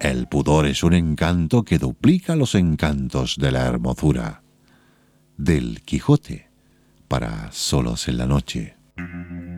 El pudor es un encanto que duplica los encantos de la hermosura. Del Quijote, para Solos en la Noche.